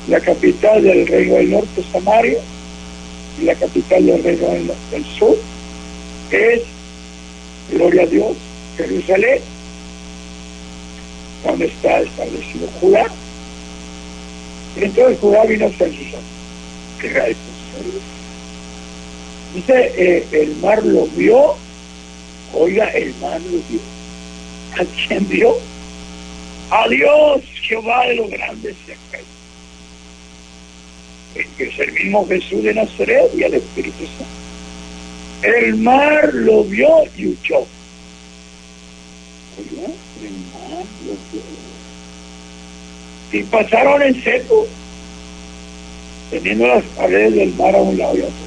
La capital del reino del norte es Samaria, y la capital del reino del sur es, gloria a Dios, Jerusalén, donde está establecido Judá. Y entonces Judá vino a ser Israel. Dice, el mar lo vio. Oiga, el mar lo vio. ¿A quién vio? A Dios, Jehová de los grandes ejércitos. Que es el mismo Jesús de Nazaret y el Espíritu Santo. El mar lo vio y huyó. Oiga, el mar lo vio. Y pasaron en seco, teniendo las paredes del mar a un lado y a otro.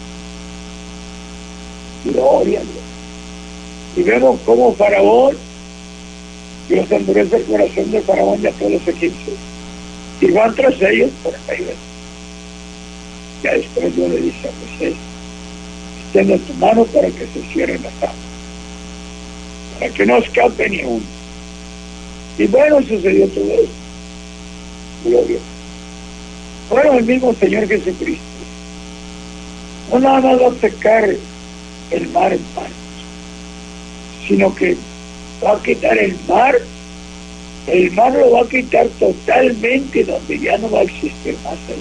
Gloria a Dios. Y vemos cómo Faraón, Dios endurece el corazón de Faraón y a todos los egipcios, y van tras ellos por ahí. Ya después Dios le dice a Moisés, extiende tu mano para que se cierren las aguas, para que no escape ni uno. Y bueno, sucedió todo eso. Gloria. Bueno, el mismo Señor Jesucristo no nada más va a secar el mar en pan, sino que va a quitar el mar lo va a quitar totalmente, donde ya no va a existir más ahí.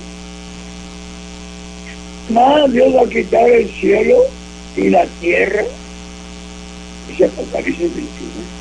Más Dios va a quitar el cielo y la tierra, dice Apocalipsis 21.